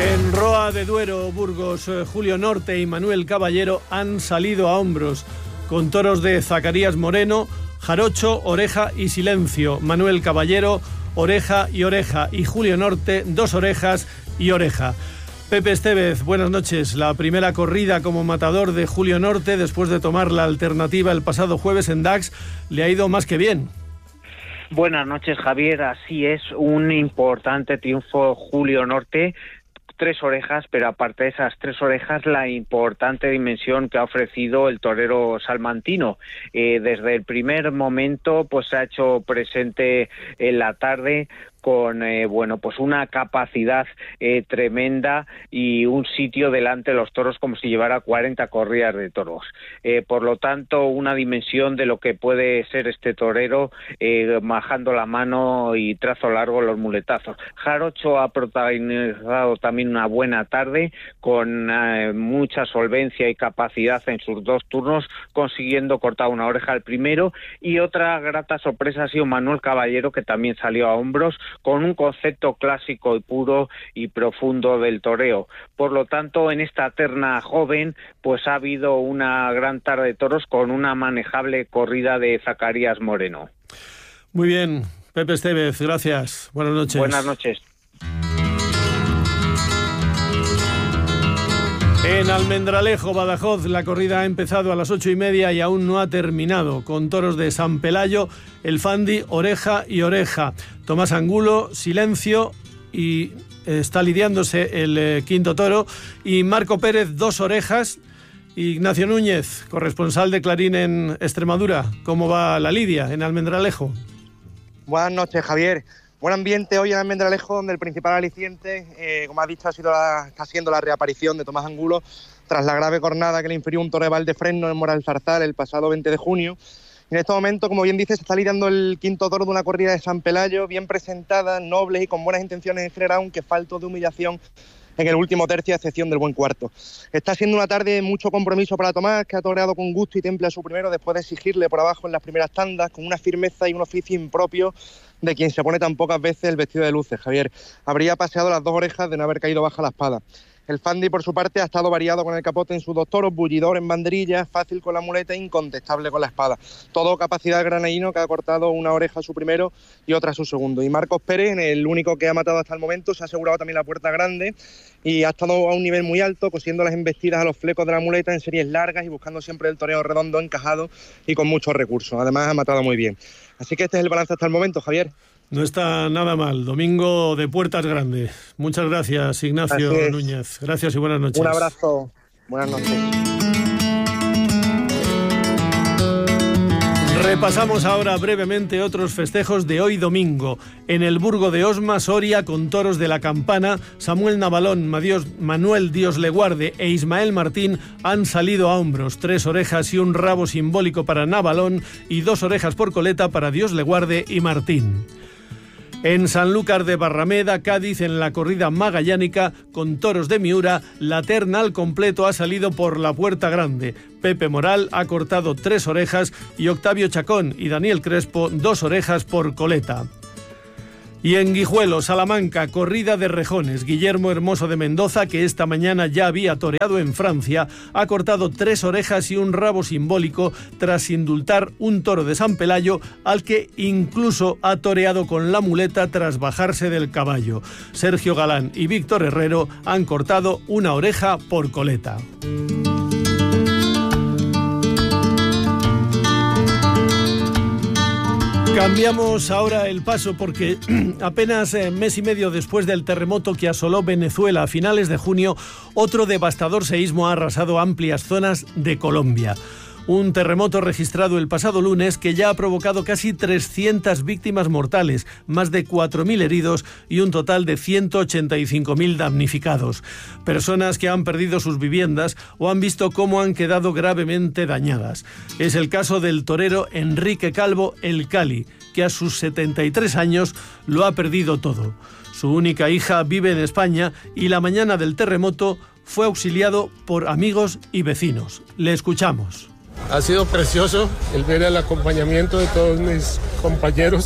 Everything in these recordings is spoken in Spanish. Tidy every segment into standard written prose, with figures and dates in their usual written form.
En Roa de Duero, Burgos, Julio Norte y Manuel Caballero han salido a hombros con toros de Zacarías Moreno, Jarocho, Oreja y Silencio. Manuel Caballero, oreja, y Julio Norte, 2 orejas y oreja. Pepe Estevez, buenas noches. La primera corrida como matador de Julio Norte, después de tomar la alternativa el pasado jueves en Dax, le ha ido más que bien. Buenas noches, Javier. Así es, un importante triunfo Julio Norte. 3 orejas, pero aparte de esas 3 orejas, la importante dimensión que ha ofrecido el torero salmantino. Desde el primer momento, pues se ha hecho presente en la tarde con pues una capacidad tremenda y un sitio delante de los toros como si llevara 40 corridas de toros. Por lo tanto, una dimensión de lo que puede ser este torero, bajando la mano y trazo largo los muletazos. Jarocho ha protagonizado también una buena tarde con mucha solvencia y capacidad en sus 2 turnos, consiguiendo cortar una oreja al primero, y otra grata sorpresa ha sido Manuel Caballero, que también salió a hombros con un concepto clásico y puro y profundo del toreo. Por lo tanto, en esta terna joven, pues ha habido una gran tarde de toros con una manejable corrida de Zacarías Moreno. Muy bien, Pepe Estevez, gracias. Buenas noches. Buenas noches. En Almendralejo, Badajoz, la corrida ha empezado a las 8:30 y aún no ha terminado, con toros de San Pelayo, el Fandi, oreja y oreja. Tomás Angulo, Silencio, y está lidiándose el quinto toro, y Marco Pérez, 2 orejas. Ignacio Núñez, corresponsal de Clarín en Extremadura, ¿cómo va la lidia en Almendralejo? Buenas noches, Javier. Buen ambiente hoy en Almendralejo, donde el principal aliciente, como has dicho, está siendo la reaparición de Tomás Angulo tras la grave cornada que le infirió un toro de Valdefresno en Moralzarzal el pasado 20 de junio. En este momento, como bien dices, se está lidiando el quinto toro de una corrida de San Pelayo, bien presentada, nobles y con buenas intenciones en general, aunque falto de humillación en el último tercio, a excepción del buen cuarto. Está siendo una tarde de mucho compromiso para Tomás, que ha toreado con gusto y temple a su primero después de exigirle por abajo en las primeras tandas, con una firmeza y un oficio impropio de quien se pone tan pocas veces el vestido de luces, Javier. Habría paseado las 2 orejas de no haber caído baja la espada. El Fandi, por su parte, ha estado variado con el capote en sus 2 toros, bullidor en banderillas, fácil con la muleta e incontestable con la espada. Todo capacidad granadino, que ha cortado una oreja a su primero y otra a su segundo. Y Marcos Pérez, el único que ha matado hasta el momento, se ha asegurado también la puerta grande y ha estado a un nivel muy alto, cosiendo las embestidas a los flecos de la muleta en series largas y buscando siempre el toreo redondo, encajado y con muchos recursos. Además, ha matado muy bien. Así que este es el balance hasta el momento, Javier. No está nada mal. Domingo de puertas grandes. Muchas gracias, Ignacio Núñez. Gracias y buenas noches. Un abrazo. Buenas noches. Repasamos ahora brevemente otros festejos de hoy domingo. En el Burgo de Osma, Soria, con toros de la Campana, Samuel Navalón, Manuel Dios le guarde e Ismael Martín han salido a hombros. 3 orejas y un rabo simbólico para Navalón y 2 orejas por coleta para Dios le guarde y Martín. En Sanlúcar de Barrameda, Cádiz, en la corrida magallánica, con toros de Miura, la terna al completo ha salido por la puerta grande. Pepe Moral ha cortado 3 orejas y Octavio Chacón y Daniel Crespo 2 orejas por coleta. Y en Guijuelo, Salamanca, corrida de rejones. Guillermo Hermoso de Mendoza, que esta mañana ya había toreado en Francia, ha cortado 3 orejas y un rabo simbólico tras indultar un toro de San Pelayo, al que incluso ha toreado con la muleta tras bajarse del caballo. Sergio Galán y Víctor Herrero han cortado 1 oreja por coleta. Cambiamos ahora el paso porque apenas mes y medio después del terremoto que asoló Venezuela a finales de junio, otro devastador seísmo ha arrasado amplias zonas de Colombia. Un terremoto registrado el pasado lunes que ya ha provocado casi 300 víctimas mortales, más de 4.000 heridos y un total de 185.000 damnificados. Personas que han perdido sus viviendas o han visto cómo han quedado gravemente dañadas. Es el caso del torero Enrique Calvo El Cali, que a sus 73 años lo ha perdido todo. Su única hija vive en España y la mañana del terremoto fue auxiliado por amigos y vecinos. Le escuchamos. Ha sido precioso el ver el acompañamiento de todos mis compañeros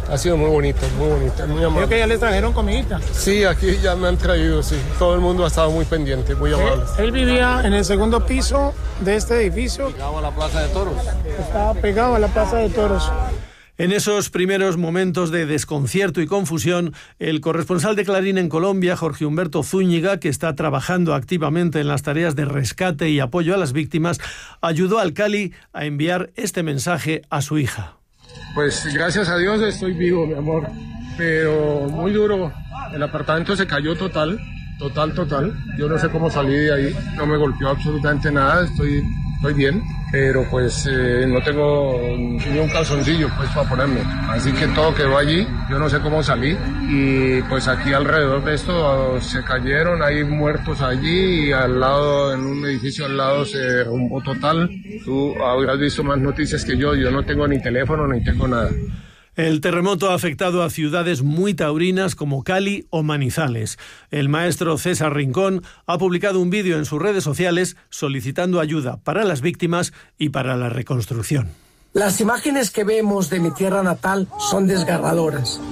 Ha sido muy bonito, muy amable. Creo que ya le trajeron comidita. Sí, aquí ya me han traído, sí. Todo el mundo ha estado muy pendiente, muy amable. Él vivía en el segundo piso de este edificio. Pegado a la Plaza de Toros. Estaba pegado a la Plaza de Toros. En esos primeros momentos de desconcierto y confusión, el corresponsal de Clarín en Colombia, Jorge Humberto Zúñiga, que está trabajando activamente en las tareas de rescate y apoyo a las víctimas, ayudó al Cali a enviar este mensaje a su hija. Pues gracias a Dios estoy vivo, mi amor, pero muy duro. El apartamento se cayó total. Yo no sé cómo salí de ahí, no me golpeó absolutamente nada, estoy bien, pero pues no tengo ni un calzoncillo pues para ponerme, así que todo quedó allí, yo no sé cómo salí y pues aquí alrededor de esto se cayeron, hay muertos allí y al lado, en un edificio al lado se derrumbó total. Tú habrás visto más noticias que yo no tengo ni teléfono ni tengo nada. El terremoto ha afectado a ciudades muy taurinas como Cali o Manizales. El maestro César Rincón ha publicado un vídeo en sus redes sociales solicitando ayuda para las víctimas y para la reconstrucción. Las imágenes que vemos de mi tierra natal son desgarradoras.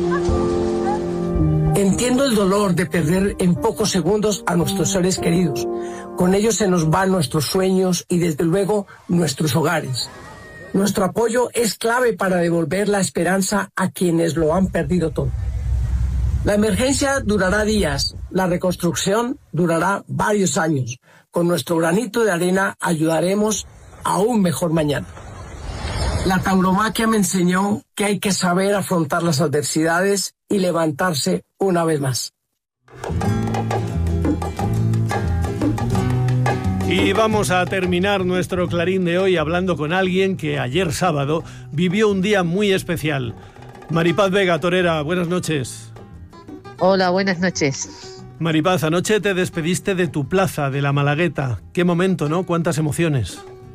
Entiendo el dolor de perder en pocos segundos a nuestros seres queridos. Con ellos se nos van nuestros sueños y desde luego nuestros hogares. Nuestro apoyo es clave para devolver la esperanza a quienes lo han perdido todo. La emergencia durará días, la reconstrucción durará varios años. Con nuestro granito de arena ayudaremos a un mejor mañana. La tauromaquia me enseñó que hay que saber afrontar las adversidades y levantarse una vez más. Y vamos a terminar nuestro Clarín de hoy hablando con alguien que ayer sábado vivió un día muy especial. Maripaz Vega, torera, buenas noches. Hola, buenas noches. Maripaz, anoche te despediste de tu plaza, de la Malagueta. Qué momento, ¿no? Cuántas emociones.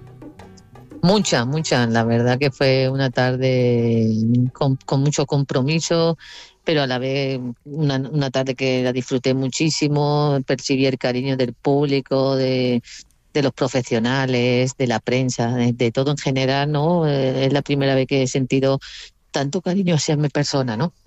Mucha. La verdad que fue una tarde con mucho compromiso, pero a la vez una tarde que la disfruté muchísimo, percibí el cariño del público, de los profesionales, de la prensa, de todo en general, ¿no? Es la primera vez que he sentido tanto cariño hacia mi persona, ¿no?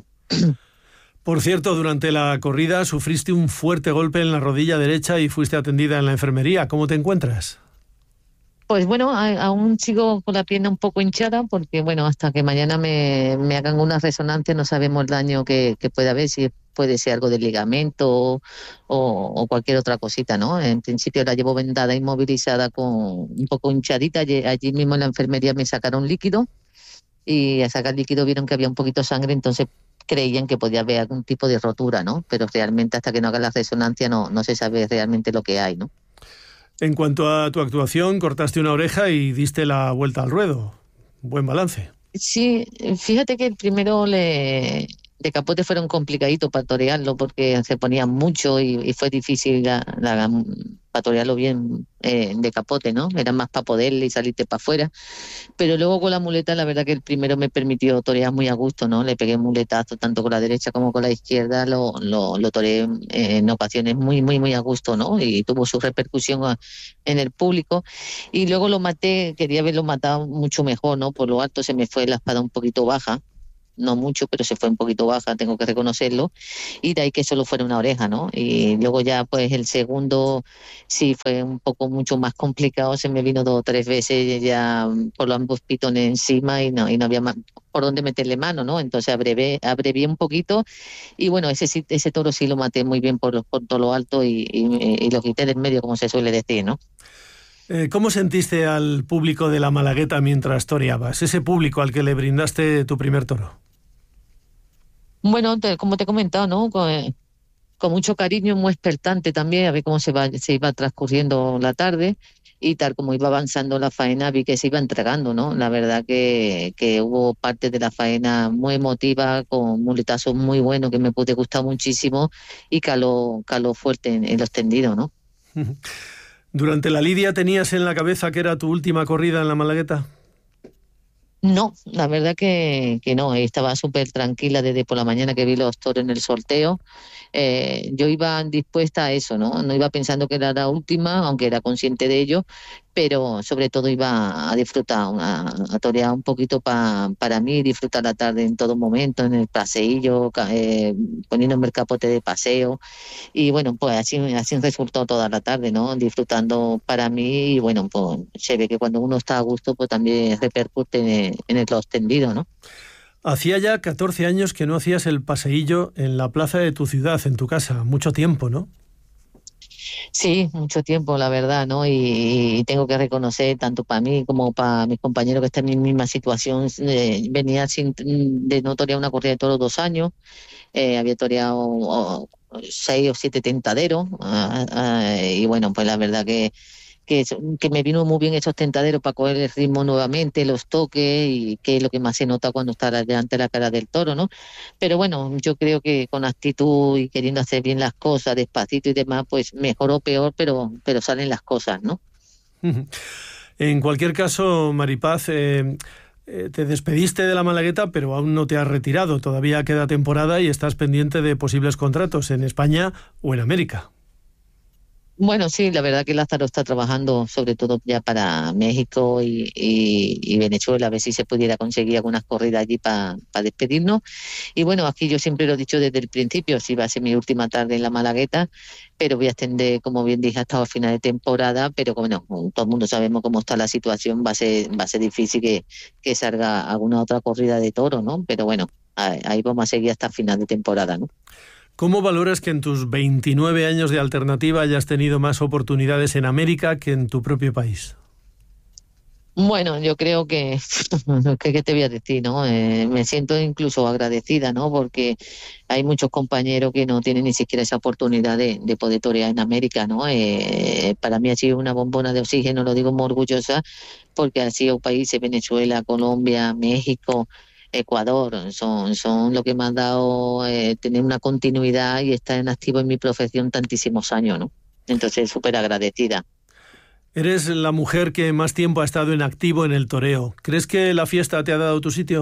Por cierto, durante la corrida sufriste un fuerte golpe en la rodilla derecha y fuiste atendida en la enfermería. ¿Cómo te encuentras? Pues bueno, aún sigo con la pierna un poco hinchada porque, bueno, hasta que mañana me hagan una resonancia no sabemos el daño que puede haber, si puede ser algo de ligamento o cualquier otra cosita, ¿no? En principio la llevo vendada, inmovilizada, con un poco hinchadita. Allí mismo en la enfermería me sacaron líquido y al sacar líquido vieron que había un poquito de sangre, entonces creían que podía haber algún tipo de rotura, ¿no? Pero realmente hasta que no hagan la resonancia no se sabe realmente lo que hay, ¿no? En cuanto a tu actuación, cortaste una oreja y diste la vuelta al ruedo. Buen balance. Sí, fíjate que el primero de capote fueron complicaditos para torearlo porque se ponía mucho y fue difícil para torearlo bien de capote, ¿no? Era más para poderle y salirte para afuera. Pero luego con la muleta, la verdad que el primero me permitió torear muy a gusto, ¿no? Le pegué muletazo tanto con la derecha como con la izquierda, lo toreé en ocasiones muy a gusto, ¿no? Y tuvo su repercusión en el público. Y luego lo maté, quería haberlo matado mucho mejor, ¿no? Por lo alto se me fue la espada un poquito baja. No mucho, pero se fue un poquito baja, tengo que reconocerlo, y de ahí que solo fuera una oreja, ¿no? Y luego ya pues el segundo sí fue un poco mucho más complicado, se me vino 2 o 3 veces ya por los ambos pitones encima y no había más por dónde meterle mano, ¿no? Entonces abrevié un poquito y bueno, ese toro sí lo maté muy bien por todo lo alto y lo quité del medio, como se suele decir, ¿no? ¿Cómo sentiste al público de la Malagueta mientras toreabas? Ese público al que le brindaste tu primer toro. Bueno, como te he comentado, ¿no? Con mucho cariño, muy expectante también, a ver cómo se iba transcurriendo la tarde y tal como iba avanzando la faena, vi que se iba entregando, ¿no? La verdad que hubo parte de la faena muy emotiva, con muletazos muy buenos que me pude gustar muchísimo y caló fuerte en los tendidos, ¿no? ¿Durante la lidia tenías en la cabeza que era tu última corrida en la Malagueta? No, la verdad que no, estaba súper tranquila desde por la mañana que vi los toros en el sorteo. Yo iba dispuesta a eso, ¿no? No iba pensando que era la última, aunque era consciente de ello, pero sobre todo iba a disfrutar, a torear un poquito para mí, disfrutar la tarde en todo momento, en el paseillo, poniéndome el capote de paseo. Y bueno, pues así resultó toda la tarde, ¿no? Disfrutando para mí y bueno, pues se ve que cuando uno está a gusto, pues también repercute en el tendido, ¿no? Hacía ya 14 años que no hacías el paseillo en la plaza de tu ciudad, en tu casa. Mucho tiempo, ¿no? Sí, mucho tiempo, la verdad, ¿no? Y tengo que reconocer, tanto para mí como para mis compañeros que están en mi misma situación, venía de no torear una corrida de toros 2 años, había toreado 6 o 7 tentaderos, y bueno, pues la verdad que me vino muy bien esos tentaderos para coger el ritmo nuevamente, los toques, y que es lo que más se nota cuando está delante de la cara del toro, ¿no? Pero bueno, yo creo que con actitud y queriendo hacer bien las cosas, despacito y demás, pues mejor o peor, pero salen las cosas, ¿no? En cualquier caso, Maripaz, te despediste de la Malagueta, pero aún no te has retirado. Todavía queda temporada y estás pendiente de posibles contratos en España o en América. Bueno, sí, la verdad que Lázaro está trabajando sobre todo ya para México y Venezuela, a ver si se pudiera conseguir algunas corridas allí para despedirnos. Y bueno, aquí yo siempre lo he dicho desde el principio, si va a ser mi última tarde en la Malagueta, pero voy a extender, como bien dije, hasta el final de temporada, pero bueno, todo el mundo sabemos cómo está la situación, va a ser difícil que salga alguna otra corrida de toro, ¿no? Pero bueno, ahí vamos a seguir hasta el final de temporada, ¿no? ¿Cómo valoras que en tus 29 años de alternativa hayas tenido más oportunidades en América que en tu propio país? Bueno, yo creo que, ¿qué te voy a decir, no? Me siento incluso agradecida, ¿no? Porque hay muchos compañeros que no tienen ni siquiera esa oportunidad de poder torear en América, ¿no? Para mí ha sido una bombona de oxígeno, lo digo muy orgullosa, porque han sido países, Venezuela, Colombia, México, Ecuador, son lo que me han dado tener una continuidad y estar en activo en mi profesión tantísimos años, ¿no? Entonces, súper agradecida. Eres la mujer que más tiempo ha estado en activo en el toreo. ¿Crees que la fiesta te ha dado tu sitio?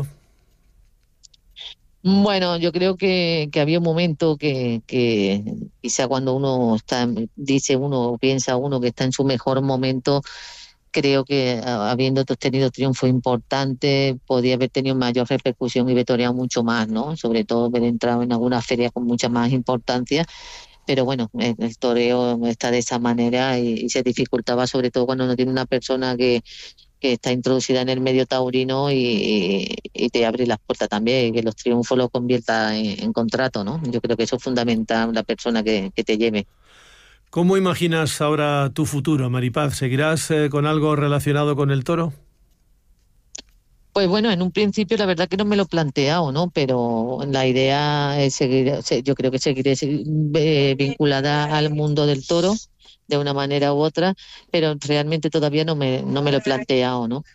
Bueno, yo creo que había un momento que quizá cuando uno piensa uno que está en su mejor momento, creo que habiendo tenido triunfos importantes, podía haber tenido mayor repercusión y haber toreado mucho más, ¿no? Sobre todo haber entrado en alguna feria con mucha más importancia. Pero bueno, el toreo está de esa manera y se dificultaba sobre todo cuando no tiene una persona que está introducida en el medio taurino y te abre las puertas también, y que los triunfos los convierta en contrato, ¿no? Yo creo que eso es fundamental, la persona que te lleve. ¿Cómo imaginas ahora tu futuro, Maripaz? ¿Seguirás con algo relacionado con el toro? Pues bueno, en un principio la verdad que no me lo he planteado, ¿no? Pero la idea es yo creo que seguiré vinculada al mundo del toro de una manera u otra, pero realmente todavía no me lo he planteado, ¿no?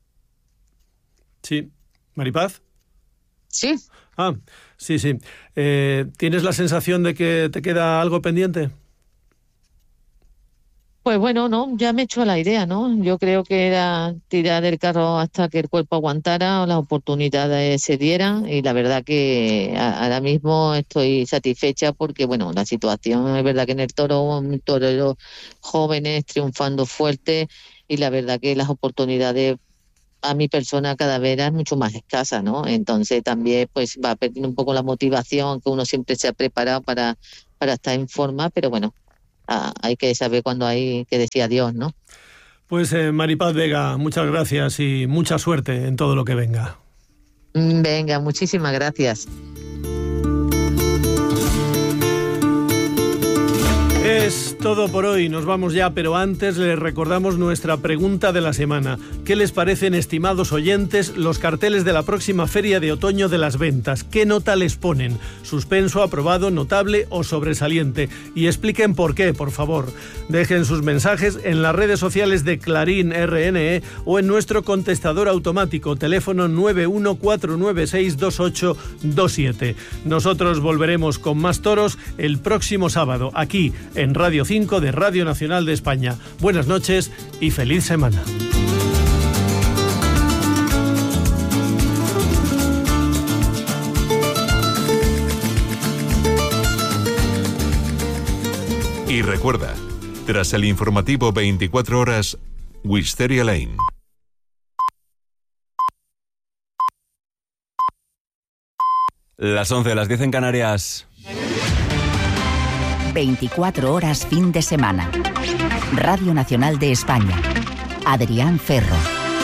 Sí. ¿Maripaz? Sí. Ah, sí. ¿Tienes la sensación de que te queda algo pendiente? Pues bueno, no, ya me he hecho la idea, ¿no? Yo creo que era tirar del carro hasta que el cuerpo aguantara o las oportunidades se dieran, y la verdad que ahora mismo estoy satisfecha porque, bueno, la situación es verdad que en el toro, toreros jóvenes triunfando fuerte, y la verdad que las oportunidades a mi persona cada vez es mucho más escasa, ¿no? Entonces también pues va perdiendo un poco la motivación, que uno siempre se ha preparado para estar en forma, pero bueno, hay que saber cuándo hay que decir adiós, ¿no? Pues Maripaz Vega, muchas gracias y mucha suerte en todo lo que venga. Venga, muchísimas gracias. Es todo por hoy, nos vamos ya, pero antes les recordamos nuestra pregunta de la semana. ¿Qué les parecen, estimados oyentes, los carteles de la próxima Feria de Otoño de las Ventas? ¿Qué nota les ponen? ¿Suspenso, aprobado, notable o sobresaliente? Y expliquen por qué, por favor. Dejen sus mensajes en las redes sociales de Clarín RNE o en nuestro contestador automático, teléfono 914962827. Nosotros volveremos con más toros el próximo sábado, aquí en Radio 5 de Radio Nacional de España. Buenas noches y feliz semana. Y recuerda, tras el informativo 24 horas, Wisteria Lane. Las 11, las 10 en Canarias. 24 horas fin de semana. Radio Nacional de España. Adrián Ferro.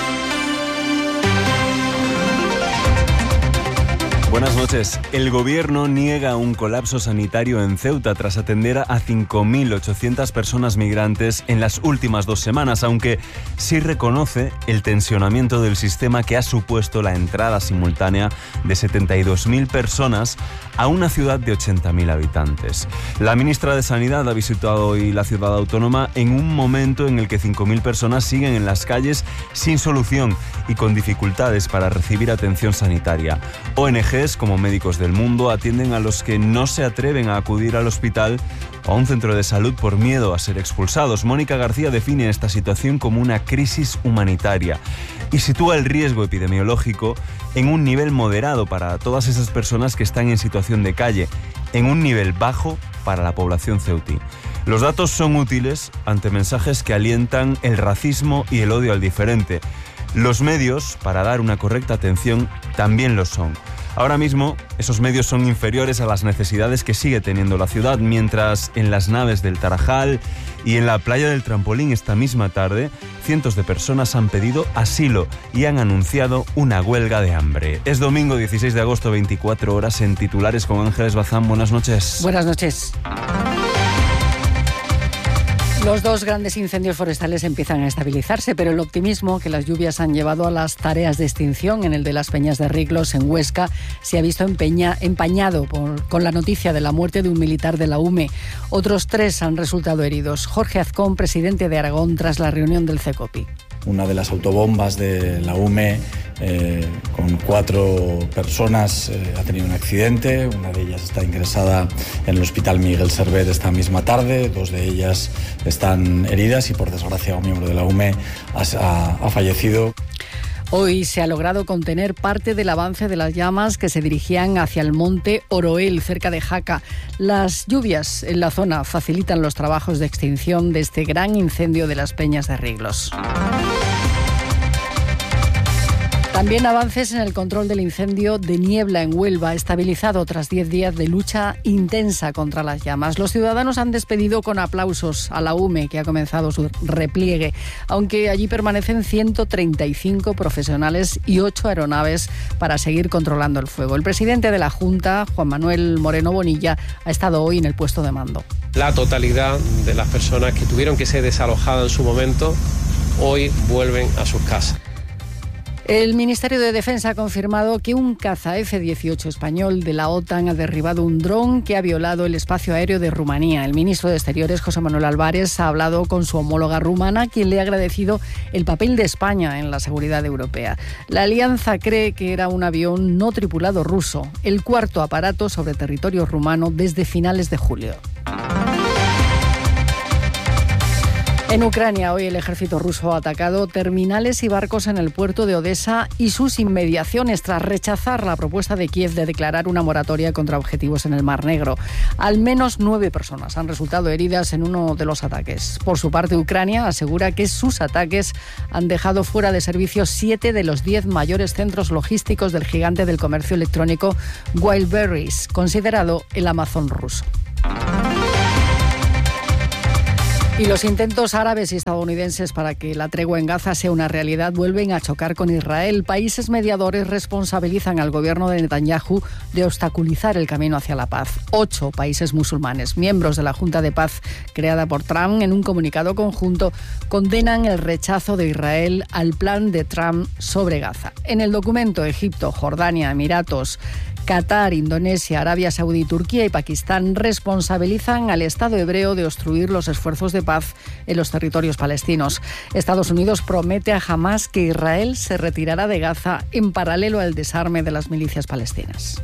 Buenas noches. El gobierno niega un colapso sanitario en Ceuta tras atender a 5.800 personas migrantes en las últimas 2 semanas, aunque sí reconoce el tensionamiento del sistema que ha supuesto la entrada simultánea de 72.000 personas a una ciudad de 80.000 habitantes. La ministra de Sanidad ha visitado hoy la ciudad autónoma en un momento en el que 5.000 personas siguen en las calles sin solución y con dificultades para recibir atención sanitaria. ONGs como Médicos del Mundo atienden a los que no se atreven a acudir al hospital o a un centro de salud por miedo a ser expulsados. Mónica García define esta situación como una crisis humanitaria y sitúa el riesgo epidemiológico en un nivel moderado para todas esas personas que están en situación de calle, en un nivel bajo para la población ceutí. Los datos son útiles ante mensajes que alientan el racismo y el odio al diferente. Los medios para dar una correcta atención también lo son. Ahora mismo, esos medios son inferiores a las necesidades que sigue teniendo la ciudad, mientras en las naves del Tarajal y en la playa del Trampolín esta misma tarde, cientos de personas han pedido asilo y han anunciado una huelga de hambre. Es domingo 16 de agosto, 24 horas en Titulares con Ángeles Bazán. Buenas noches. Buenas noches. Los 2 grandes incendios forestales empiezan a estabilizarse, pero el optimismo que las lluvias han llevado a las tareas de extinción en el de las Peñas de Riglos, en Huesca, se ha visto empañado con la noticia de la muerte de un militar de la UME. Otros 3 han resultado heridos. Jorge Azcón, presidente de Aragón, tras la reunión del CECOPI. Una de las autobombas de la UME con 4 personas ha tenido un accidente. Una de ellas está ingresada en el Hospital Miguel Servet esta misma tarde. 2 de ellas están heridas y, por desgracia, un miembro de la UME ha fallecido. Hoy se ha logrado contener parte del avance de las llamas que se dirigían hacia el monte Oroel, cerca de Jaca. Las lluvias en la zona facilitan los trabajos de extinción de este gran incendio de las Peñas de Riglos. También avances en el control del incendio de Niebla en Huelva, estabilizado tras 10 días de lucha intensa contra las llamas. Los ciudadanos han despedido con aplausos a la UME, que ha comenzado su repliegue, aunque allí permanecen 135 profesionales y 8 aeronaves para seguir controlando el fuego. El presidente de la Junta, Juan Manuel Moreno Bonilla, ha estado hoy en el puesto de mando. La totalidad de las personas que tuvieron que ser desalojadas en su momento, hoy vuelven a sus casas. El Ministerio de Defensa ha confirmado que un caza F-18 español de la OTAN ha derribado un dron que ha violado el espacio aéreo de Rumanía. El ministro de Exteriores, José Manuel Álvarez, ha hablado con su homóloga rumana, quien le ha agradecido el papel de España en la seguridad europea. La alianza cree que era un avión no tripulado ruso, el 4º aparato sobre territorio rumano desde finales de julio. En Ucrania, hoy el ejército ruso ha atacado terminales y barcos en el puerto de Odesa y sus inmediaciones tras rechazar la propuesta de Kiev de declarar una moratoria contra objetivos en el Mar Negro. Al menos 9 personas han resultado heridas en uno de los ataques. Por su parte, Ucrania asegura que sus ataques han dejado fuera de servicio 7 de los 10 mayores centros logísticos del gigante del comercio electrónico Wildberries, considerado el Amazon ruso. Y los intentos árabes y estadounidenses para que la tregua en Gaza sea una realidad vuelven a chocar con Israel. Países mediadores responsabilizan al gobierno de Netanyahu de obstaculizar el camino hacia la paz. 8 países musulmanes, miembros de la Junta de Paz creada por Trump, en un comunicado conjunto condenan el rechazo de Israel al plan de Trump sobre Gaza. En el documento, Egipto, Jordania, Emiratos, Qatar, Indonesia, Arabia Saudí, Turquía y Pakistán responsabilizan al Estado hebreo de obstruir los esfuerzos de paz en los territorios palestinos. Estados Unidos promete a Hamás que Israel se retirará de Gaza en paralelo al desarme de las milicias palestinas.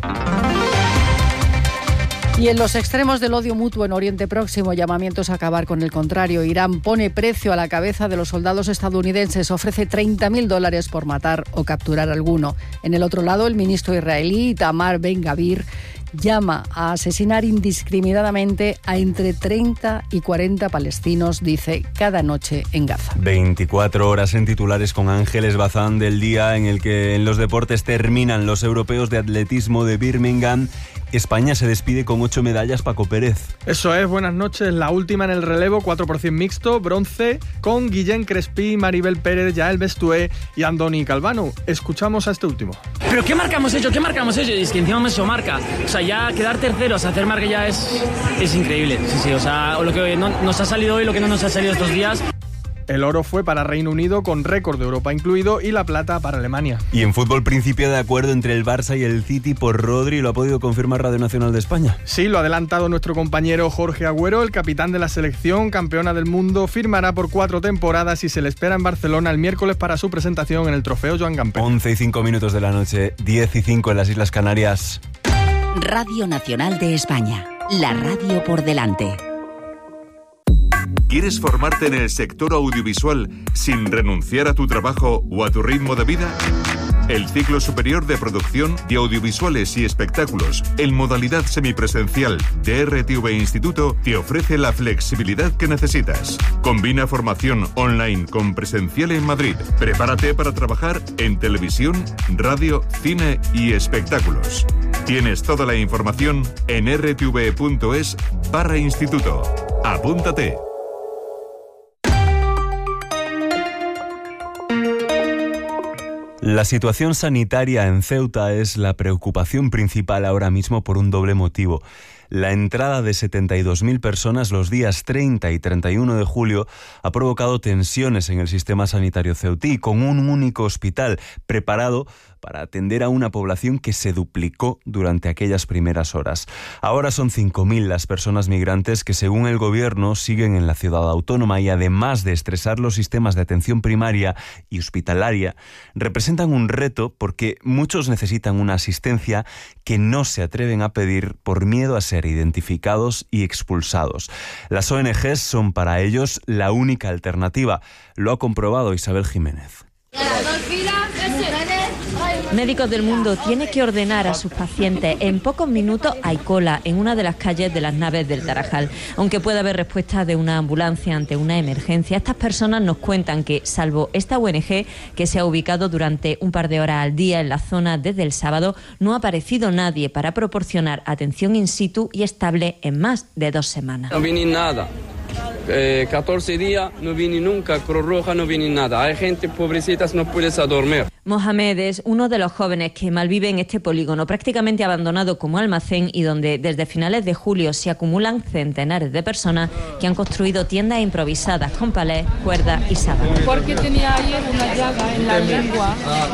Y en los extremos del odio mutuo en Oriente Próximo, llamamientos a acabar con el contrario. Irán pone precio a la cabeza de los soldados estadounidenses, ofrece $30.000 por matar o capturar a alguno. En el otro lado, el ministro israelí Itamar Ben-Gavir llama a asesinar indiscriminadamente a entre 30 y 40 palestinos, dice, cada noche en Gaza. 24 horas en titulares con Ángeles Bazán del día en el que en los deportes terminan los europeos de atletismo de Birmingham. España se despide con 8 medallas, Paco Pérez. Eso es, buenas noches. La última en el relevo, 4x100 mixto, bronce, con Guillén Crespí, Maribel Pérez, Yael Bestué y Andoni Calvano. Escuchamos a este último. ¿Pero qué marca hemos hecho? Y es que encima hemos hecho marca. O sea, ya quedar terceros, hacer marca ya es increíble. Sí, o sea, lo que nos ha salido hoy, lo que no nos ha salido estos días. El oro fue para Reino Unido, con récord de Europa incluido, y la plata para Alemania. Y en fútbol, principio de acuerdo entre el Barça y el City por Rodri, ¿lo ha podido confirmar Radio Nacional de España? Sí, lo ha adelantado nuestro compañero Jorge Agüero, el capitán de la selección, campeona del mundo, firmará por 4 temporadas y se le espera en Barcelona el miércoles para su presentación en el Trofeo Joan Gamper. 11:05 de la noche, 10:05 en las Islas Canarias. Radio Nacional de España, la radio por delante. ¿Quieres formarte en el sector audiovisual sin renunciar a tu trabajo o a tu ritmo de vida? El ciclo superior de producción de audiovisuales y espectáculos en modalidad semipresencial de RTV Instituto te ofrece la flexibilidad que necesitas. Combina formación online con presencial en Madrid. Prepárate para trabajar en televisión, radio, cine y espectáculos. Tienes toda la información en rtv.es/instituto. Apúntate. La situación sanitaria en Ceuta es la preocupación principal ahora mismo por un doble motivo. La entrada de 72.000 personas los días 30 y 31 de julio ha provocado tensiones en el sistema sanitario ceutí, con un único hospital preparado para atender a una población que se duplicó durante aquellas primeras horas. Ahora son 5.000 las personas migrantes que, según el gobierno, siguen en la ciudad autónoma y, además de estresar los sistemas de atención primaria y hospitalaria, representan un reto porque muchos necesitan una asistencia que no se atreven a pedir por miedo a ser identificados y expulsados. Las ONGs son para ellos la única alternativa. Lo ha comprobado Isabel Jiménez. Médicos del Mundo tiene que ordenar a sus pacientes. En pocos minutos hay cola en una de las calles de las Naves del Tarajal. Aunque puede haber respuesta de una ambulancia ante una emergencia, estas personas nos cuentan que, salvo esta ONG que se ha ubicado durante un par de horas al día en la zona desde el sábado, no ha aparecido nadie para proporcionar atención in situ y estable en más de 2 semanas. No viene nada. 14 días no viene nunca, Cruz Roja no viene nada. Hay gente pobrecitas, no puedes dormir. Mohamed es uno de los jóvenes que malvive en este polígono, prácticamente abandonado como almacén y donde desde finales de julio se acumulan centenares de personas que han construido tiendas improvisadas con palés, cuerdas y sábanas. Porque tenía ayer una llaga en la lengua.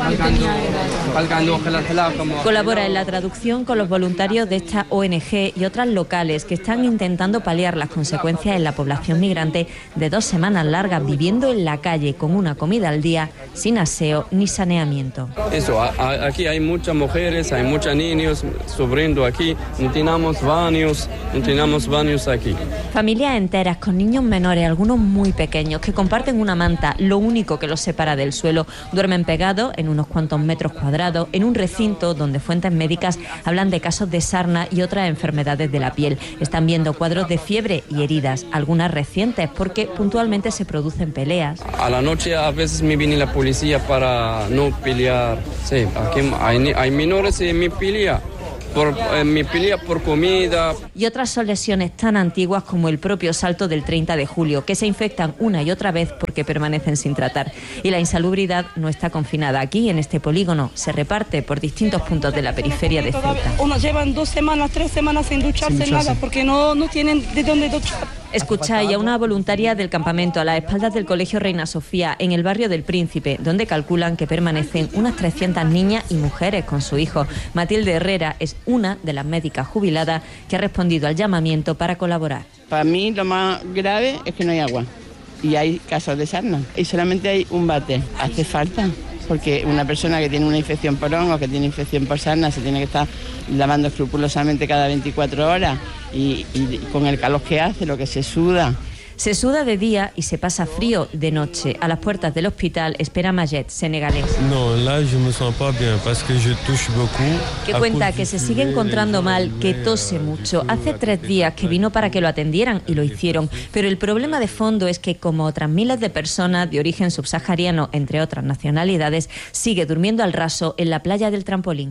Colabora en la traducción con los voluntarios de esta ONG y otras locales que están intentando paliar las consecuencias en la población migrante de 2 semanas largas viviendo en la calle con una comida al día, sin aseo ni saneamiento. Eso, aquí hay muchas mujeres, hay muchos niños sufriendo aquí, no tenemos baños aquí. Familias enteras con niños menores, algunos muy pequeños, que comparten una manta, lo único que los separa del suelo. Duermen pegados en unos cuantos metros cuadrados, en un recinto donde fuentes médicas hablan de casos de sarna y otras enfermedades de la piel. Están viendo cuadros de fiebre y heridas, algunas recientes, porque puntualmente se producen peleas. A la noche a veces me viene la policía para no pelear. Sí, aquí hay menores y me pelea. Me pelea por comida. Y otras son lesiones tan antiguas como el propio salto del 30 de julio, que se infectan una y otra vez porque permanecen sin tratar. Y la insalubridad no está confinada aquí, en este polígono. Se reparte por distintos puntos de la periferia de Ceuta. Unos llevan 2 semanas, 3 semanas sin ducharse nada, porque no tienen de dónde duchar. Escucháis a una voluntaria del campamento a las espaldas del Colegio Reina Sofía, en el barrio del Príncipe, donde calculan que permanecen unas 300 niñas y mujeres con su hijo. Matilde Herrera es una de las médicas jubiladas que ha respondido al llamamiento para colaborar. Para mí lo más grave es que no hay agua y hay casos de sarna y solamente hay un bate. Hace falta, porque una persona que tiene una infección por hongo, que tiene infección por sarna, se tiene que estar lavando escrupulosamente cada 24 horas y con el calor que hace, lo que se suda. Se suda de día y se pasa frío de noche. A las puertas del hospital espera Majet, senegalés. Que cuenta que se sigue encontrando mal, que tose mucho. Hace 3 días que vino para que lo atendieran y lo hicieron. Pero el problema de fondo es que, como otras miles de personas de origen subsahariano, entre otras nacionalidades, sigue durmiendo al raso en la playa del Trampolín.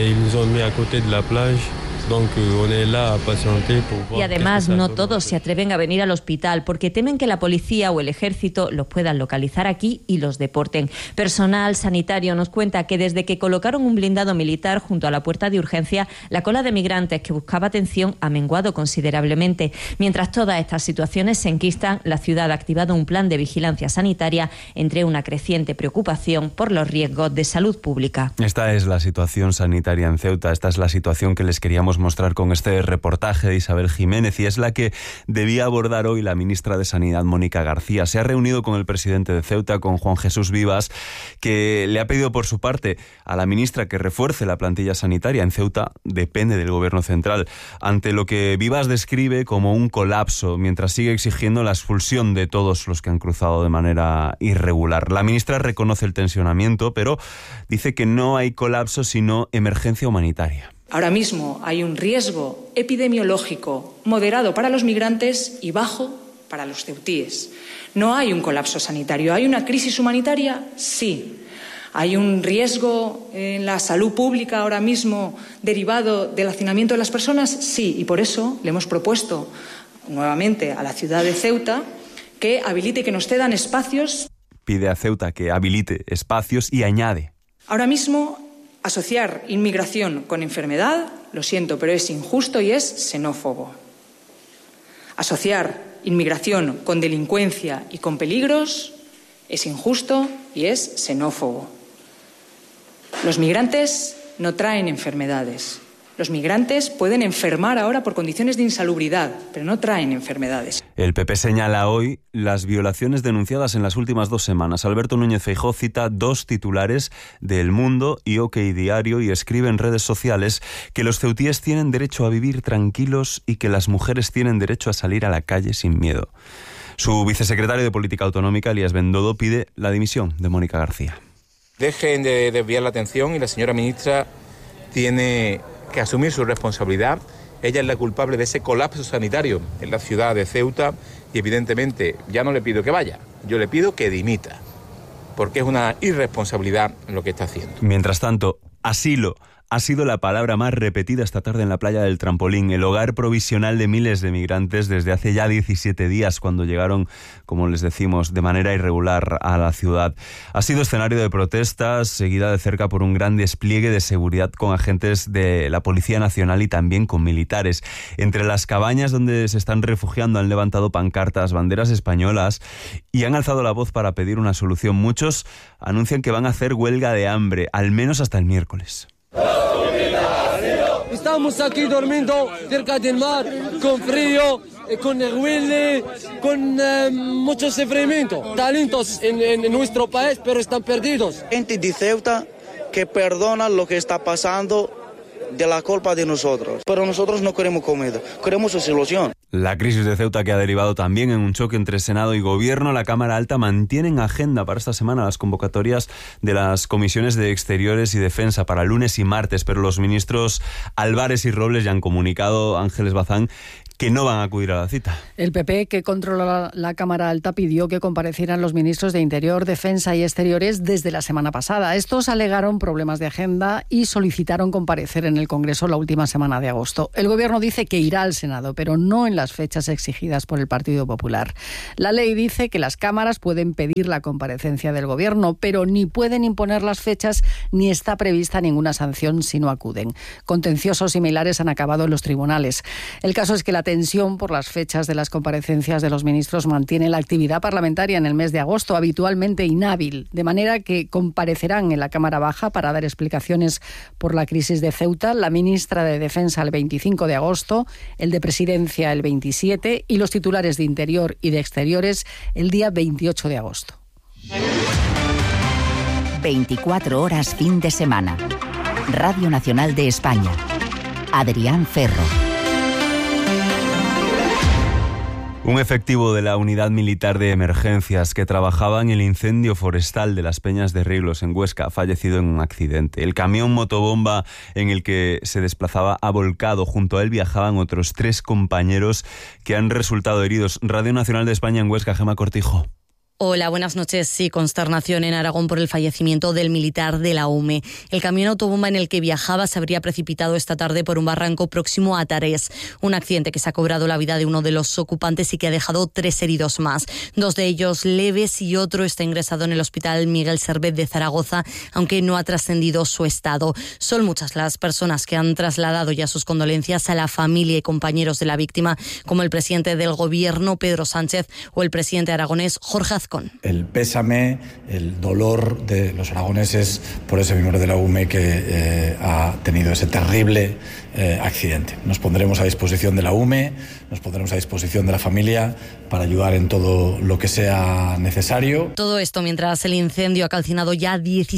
Y además no todos se atreven a venir al hospital porque temen que la policía o el ejército los puedan localizar aquí y los deporten. Personal sanitario nos cuenta que desde que colocaron un blindado militar junto a la puerta de urgencia, la cola de migrantes que buscaba atención ha menguado considerablemente. Mientras todas estas situaciones se enquistan, la ciudad ha activado un plan de vigilancia sanitaria entre una creciente preocupación por los riesgos de salud pública. Esta es la situación sanitaria en Ceuta, esta es la situación que les queríamos mostrar con este reportaje de Isabel Jiménez, y es la que debía abordar hoy la ministra de Sanidad, Mónica García. Se ha reunido con el presidente de Ceuta, con Juan Jesús Vivas, que le ha pedido por su parte a la ministra que refuerce la plantilla sanitaria. En Ceuta depende del gobierno central, ante lo que Vivas describe como un colapso, mientras sigue exigiendo la expulsión de todos los que han cruzado de manera irregular. La ministra reconoce el tensionamiento, pero dice que no hay colapso, sino emergencia humanitaria. Ahora mismo hay un riesgo epidemiológico moderado para los migrantes y bajo para los ceutíes. No hay un colapso sanitario. ¿Hay una crisis humanitaria? Sí. ¿Hay un riesgo en la salud pública ahora mismo derivado del hacinamiento de las personas? Sí. Y por eso le hemos propuesto nuevamente a la ciudad de Ceuta que habilite, que nos cedan espacios. Pide a Ceuta que habilite espacios y añade: ahora mismo, asociar inmigración con enfermedad, lo siento, pero es injusto y es xenófobo. Asociar inmigración con delincuencia y con peligros es injusto y es xenófobo. Los migrantes no traen enfermedades. Los migrantes pueden enfermar ahora por condiciones de insalubridad, pero no traen enfermedades. El PP señala hoy las violaciones denunciadas en las últimas 2 semanas. Alberto Núñez Feijóo cita 2 titulares de El Mundo y OK Diario y escribe en redes sociales que los ceutíes tienen derecho a vivir tranquilos y que las mujeres tienen derecho a salir a la calle sin miedo. Su vicesecretario de Política Autonómica, Elías Bendodo, pide la dimisión de Mónica García. Dejen de desviar la atención y la señora ministra tiene que asumir su responsabilidad. Ella es la culpable de ese colapso sanitario en la ciudad de Ceuta y evidentemente ya no le pido que vaya, yo le pido que dimita, porque es una irresponsabilidad lo que está haciendo. Mientras tanto, asilo ha sido la palabra más repetida esta tarde en la playa del Trampolín, el hogar provisional de miles de migrantes desde hace ya 17 días, cuando llegaron, como les decimos, de manera irregular a la ciudad. Ha sido escenario de protestas, seguida de cerca por un gran despliegue de seguridad con agentes de la Policía Nacional y también con militares. Entre las cabañas donde se están refugiando han levantado pancartas, banderas españolas y han alzado la voz para pedir una solución. Muchos anuncian que van a hacer huelga de hambre, al menos hasta el miércoles. Estamos aquí durmiendo cerca del mar, con frío, con huele, con mucho sufrimiento. Talentos en nuestro país, pero están perdidos. Gente de Ceuta que perdona lo que está pasando de la culpa de nosotros. Pero nosotros no queremos comida, queremos su solución. La crisis de Ceuta, que ha derivado también en un choque entre Senado y Gobierno. La Cámara Alta mantiene en agenda para esta semana las convocatorias de las comisiones de Exteriores y Defensa para lunes y martes, pero los ministros Álvarez y Robles ya han comunicado, Ángeles Bazán, que no van a acudir a la cita. El PP, que controla la Cámara Alta, pidió que comparecieran los ministros de Interior, Defensa y Exteriores desde la semana pasada. Estos alegaron problemas de agenda y solicitaron comparecer en el Congreso la última semana de agosto. El Gobierno dice que irá al Senado, pero no en las fechas exigidas por el Partido Popular. La ley dice que las cámaras pueden pedir la comparecencia del Gobierno, pero ni pueden imponer las fechas ni está prevista ninguna sanción si no acuden. Contenciosos similares han acabado en los tribunales. El caso es que la tensión por las fechas de las comparecencias de los ministros mantiene la actividad parlamentaria en el mes de agosto habitualmente inhábil, de manera que comparecerán en la Cámara Baja para dar explicaciones por la crisis de Ceuta la ministra de Defensa el 25 de agosto, el de Presidencia el 27 y los titulares de Interior y de Exteriores el día 28 de agosto. 24 horas fin de semana. Radio Nacional de España. Adrián Ferro. Un efectivo de la Unidad Militar de Emergencias que trabajaba en el incendio forestal de las Peñas de Rieglos en Huesca ha fallecido en un accidente. El camión motobomba en el que se desplazaba ha volcado. Junto a él viajaban otros 3 compañeros que han resultado heridos. Radio Nacional de España en Huesca, Gemma Cortijo. Hola, buenas noches. Sí, consternación en Aragón por el fallecimiento del militar de la UME. El camión autobomba en el que viajaba se habría precipitado esta tarde por un barranco próximo a Tarés. Un accidente que se ha cobrado la vida de uno de los ocupantes y que ha dejado 3 heridos más. 2 de ellos leves y otro está ingresado en el Hospital Miguel Servet de Zaragoza, aunque no ha trascendido su estado. Son muchas las personas que han trasladado ya sus condolencias a la familia y compañeros de la víctima, como el presidente del Gobierno, Pedro Sánchez, o el presidente aragonés, Jorge Azcón. El pésame, el dolor de los aragoneses por ese miembro de la UME que ha tenido ese terrible accidente. Nos pondremos a disposición de la UME, nos pondremos a disposición de la familia para ayudar en todo lo que sea necesario. Todo esto mientras el incendio ha calcinado ya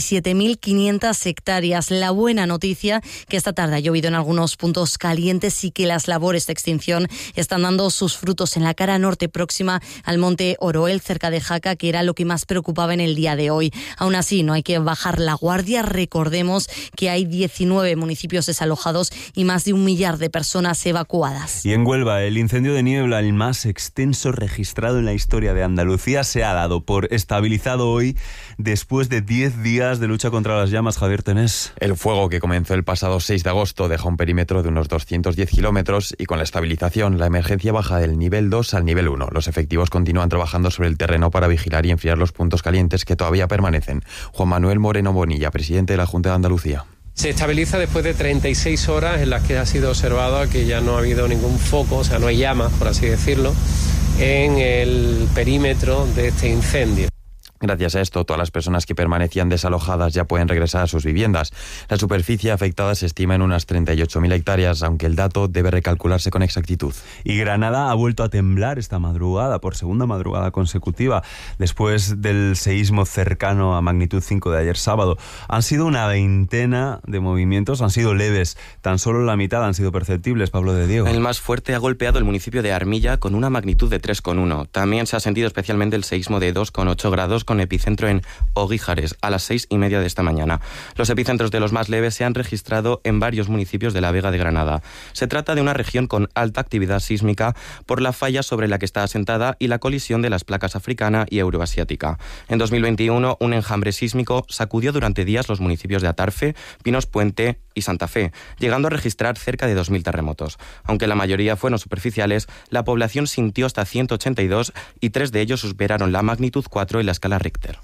17.500 hectáreas. La buena noticia, que esta tarde ha llovido en algunos puntos calientes y que las labores de extinción están dando sus frutos en la cara norte próxima al monte Oroel, cerca de Jaca, que era lo que más preocupaba en el día de hoy. Aún así, no hay que bajar la guardia. Recordemos que hay 19 municipios desalojados y más de 1 millar de personas evacuadas. Y en Huelva, el incendio de niebla, el más extenso registrado en la historia de Andalucía, se ha dado por estabilizado hoy después de 10 días de lucha contra las llamas. Javier Tenés. El fuego, que comenzó el pasado 6 de agosto, deja un perímetro de unos 210 kilómetros y con la estabilización, la emergencia baja del nivel 2 al nivel 1. Los efectivos continúan trabajando sobre el terreno para vigilar y enfriar los puntos calientes que todavía permanecen. Juan Manuel Moreno Bonilla, presidente de la Junta de Andalucía. Se estabiliza después de 36 horas en las que ha sido observado que ya no ha habido ningún foco, o sea, no hay llamas, por así decirlo, en el perímetro de este incendio. Gracias a esto, todas las personas que permanecían desalojadas ya pueden regresar a sus viviendas. La superficie afectada se estima en unas 38.000 hectáreas, aunque el dato debe recalcularse con exactitud. Y Granada ha vuelto a temblar esta madrugada, por segunda madrugada consecutiva, después del seísmo cercano a magnitud 5 de ayer sábado. Han sido una veintena de movimientos, han sido leves, tan solo la mitad han sido perceptibles. Pablo de Diego. El más fuerte ha golpeado el municipio de Armilla con una magnitud de 3,1. También se ha sentido especialmente el seísmo de 2,8 grados con epicentro en Oguijares a las 6:30 de esta mañana. Los epicentros de los más leves se han registrado en varios municipios de la Vega de Granada. Se trata de una región con alta actividad sísmica por la falla sobre la que está asentada y la colisión de las placas africana y euroasiática. En 2021, un enjambre sísmico sacudió durante días los municipios de Atarfe, Pinos Puente y Santa Fe, llegando a registrar cerca de 2.000 terremotos. Aunque la mayoría fueron superficiales, la población sintió hasta 182 y 3 de ellos superaron la magnitud 4 en la escala Richter.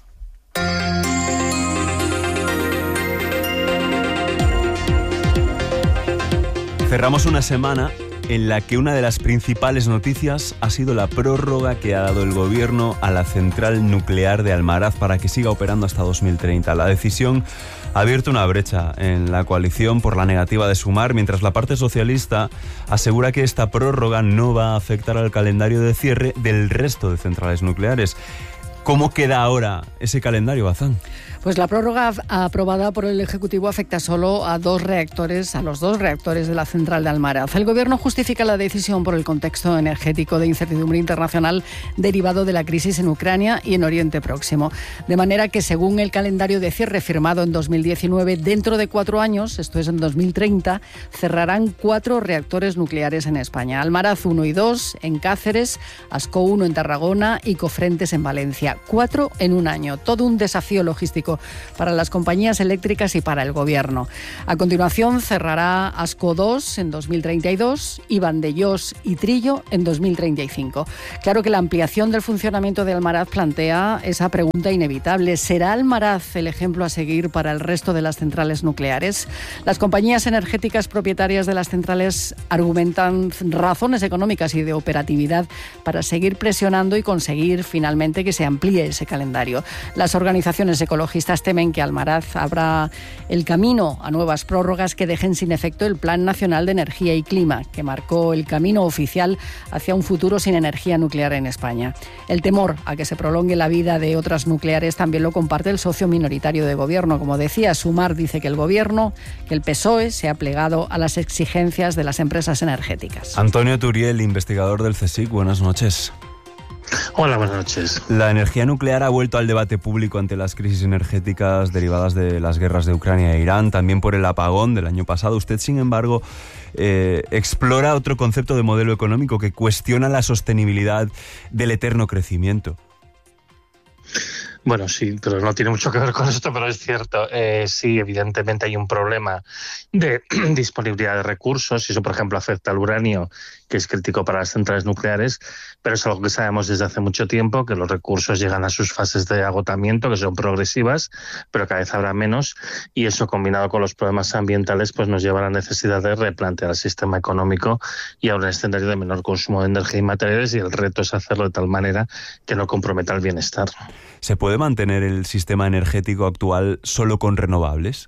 Cerramos una semana en la que una de las principales noticias ha sido la prórroga que ha dado el Gobierno a la central nuclear de Almaraz para que siga operando hasta 2030. La decisión ha abierto una brecha en la coalición por la negativa de sumar, mientras la parte socialista asegura que esta prórroga no va a afectar al calendario de cierre del resto de centrales nucleares. ¿Cómo queda ahora ese calendario, Bazán? Pues la prórroga aprobada por el Ejecutivo afecta solo a los 2 reactores de la central de Almaraz. El Gobierno justifica la decisión por el contexto energético de incertidumbre internacional derivado de la crisis en Ucrania y en Oriente Próximo. De manera que, según el calendario de cierre firmado en 2019, dentro de 4 años, esto es en 2030, cerrarán 4 reactores nucleares en España. Almaraz 1 y 2 en Cáceres, Ascó 1 en Tarragona y Cofrentes en Valencia. 4 en un año. Todo un desafío logístico para las compañías eléctricas y para el Gobierno. A continuación cerrará Ascó 2 en 2032 y Vandellós y Trillo en 2035. Claro que la ampliación del funcionamiento de Almaraz plantea esa pregunta inevitable. ¿Será Almaraz el ejemplo a seguir para el resto de las centrales nucleares? Las compañías energéticas propietarias de las centrales argumentan razones económicas y de operatividad para seguir presionando y conseguir finalmente que se amplíe ese calendario. Las organizaciones ecologistas Analistas temen que Almaraz abra el camino a nuevas prórrogas que dejen sin efecto el Plan Nacional de Energía y Clima, que marcó el camino oficial hacia un futuro sin energía nuclear en España. El temor a que se prolongue la vida de otras nucleares también lo comparte el socio minoritario de gobierno. Como decía, Sumar dice que el PSOE se ha plegado a las exigencias de las empresas energéticas. Antonio Turiel, investigador del CSIC, buenas noches. Hola, buenas noches. La energía nuclear ha vuelto al debate público ante las crisis energéticas derivadas de las guerras de Ucrania e Irán, también por el apagón del año pasado. Usted, sin embargo, explora otro concepto de modelo económico que cuestiona la sostenibilidad del eterno crecimiento. Bueno, sí, pero no tiene mucho que ver con esto, pero es cierto. Sí, evidentemente hay un problema de disponibilidad de recursos, y eso, por ejemplo, afecta al uranio, que es crítico para las centrales nucleares, pero es algo que sabemos desde hace mucho tiempo, que los recursos llegan a sus fases de agotamiento, que son progresivas, pero cada vez habrá menos, y eso, combinado con los problemas ambientales, pues nos lleva a la necesidad de replantear el sistema económico y a un escenario de menor consumo de energía y materiales, y el reto es hacerlo de tal manera que no comprometa el bienestar. ¿Se puede mantener el sistema energético actual solo con renovables?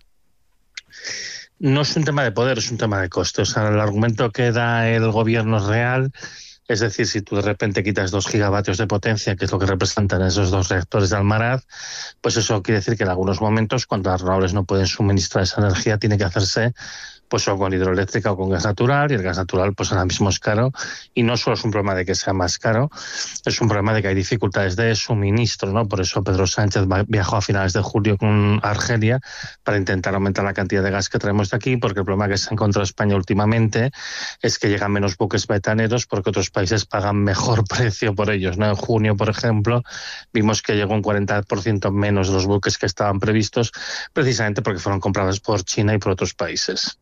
No es un tema de poder, es un tema de coste. O sea, el argumento que da el gobierno es real. Es decir, si tú de repente quitas 2 gigavatios de potencia, que es lo que representan esos 2 reactores de Almaraz, pues eso quiere decir que en algunos momentos, cuando las renovables no pueden suministrar esa energía, tiene que hacerse pues o con hidroeléctrica o con gas natural, y el gas natural pues ahora mismo es caro, y no solo es un problema de que sea más caro, es un problema de que hay dificultades de suministro, ¿no? Por eso Pedro Sánchez viajó a finales de julio con Argelia para intentar aumentar la cantidad de gas que traemos de aquí, porque el problema que se ha encontrado España últimamente es que llegan menos buques betaneros porque otros países pagan mejor precio por ellos, ¿no? En junio, por ejemplo, vimos que llegó un 40% menos de los buques que estaban previstos, precisamente porque fueron comprados por China y por otros países.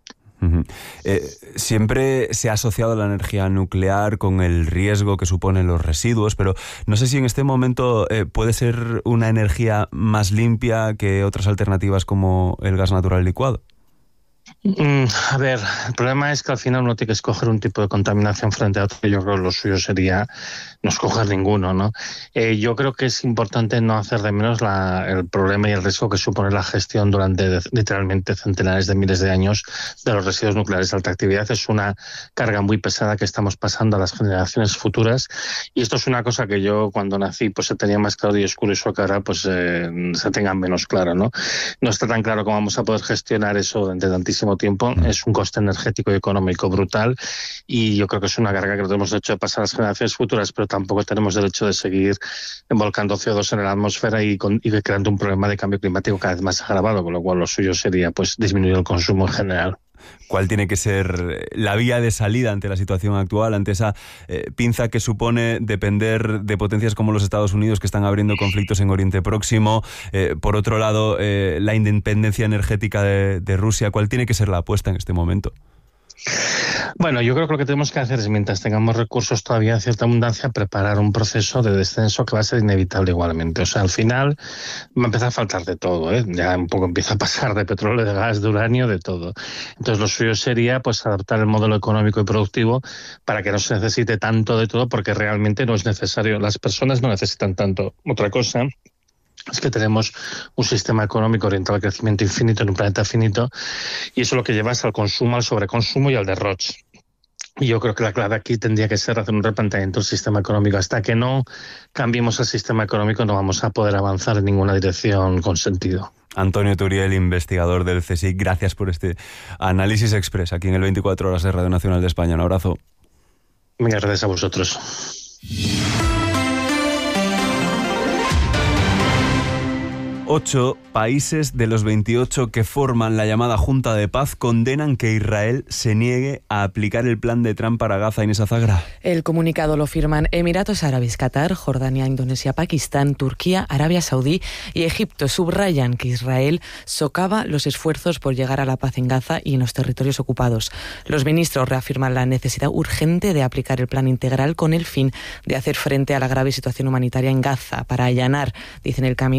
Siempre se ha asociado la energía nuclear con el riesgo que suponen los residuos, pero no sé si en este momento puede ser una energía más limpia que otras alternativas como el gas natural licuado. A ver, el problema es que al final uno tiene que escoger un tipo de contaminación frente a otro. Yo creo que lo suyo sería no escoger ninguno, ¿no? Yo creo que es importante no hacer de menos el problema y el riesgo que supone la gestión durante literalmente centenares de miles de años de los residuos nucleares de alta actividad. Es una carga muy pesada que estamos pasando a las generaciones futuras, y esto es una cosa que yo cuando nací pues se tenía más claro y es curioso que ahora pues se tenga menos claro, ¿no? No está tan claro cómo vamos a poder gestionar eso durante tantísimo tiempo. Es un coste energético y económico brutal, y yo creo que es una carga que no tenemos derecho de pasar a las generaciones futuras, pero tampoco tenemos derecho de seguir volcando CO2 en la atmósfera y creando un problema de cambio climático cada vez más agravado, con lo cual lo suyo sería pues disminuir el consumo en general. ¿Cuál tiene que ser la vía de salida ante la situación actual, ante esa pinza que supone depender de potencias como los Estados Unidos, que están abriendo conflictos en Oriente Próximo? Por otro lado, la independencia energética de Rusia. ¿Cuál tiene que ser la apuesta en este momento? Bueno, yo creo que lo que tenemos que hacer es, mientras tengamos recursos todavía en cierta abundancia, preparar un proceso de descenso que va a ser inevitable igualmente. O sea, al final va a empezar a faltar de todo, ¿eh? Ya un poco empieza a pasar de petróleo, de gas, de uranio, de todo. Entonces lo suyo sería pues adaptar el modelo económico y productivo para que no se necesite tanto de todo, porque realmente no es necesario. Las personas no necesitan tanto. Otra cosa es que tenemos un sistema económico orientado al crecimiento infinito en un planeta finito, y eso lo que lleva es al consumo, al sobreconsumo y al derroche. Y yo creo que la clave aquí tendría que ser hacer un replanteamiento del sistema económico. Hasta que no cambiemos el sistema económico no vamos a poder avanzar en ninguna dirección con sentido. Antonio Turiel, investigador del CSIC, gracias por este análisis express aquí en el 24 Horas de Radio Nacional de España. Un abrazo. Muchas gracias a vosotros. 8 países de los 28 que forman la llamada Junta de Paz condenan que Israel se niegue a aplicar el plan de Trump para Gaza. Inés Azagra. El comunicado lo firman Emiratos Árabes, Qatar, Jordania, Indonesia, Pakistán, Turquía, Arabia Saudí y Egipto. Subrayan que Israel socava los esfuerzos por llegar a la paz en Gaza y en los territorios ocupados. Los ministros reafirman la necesidad urgente de aplicar el plan integral con el fin de hacer frente a la grave situación humanitaria en Gaza para allanar, dicen, el camino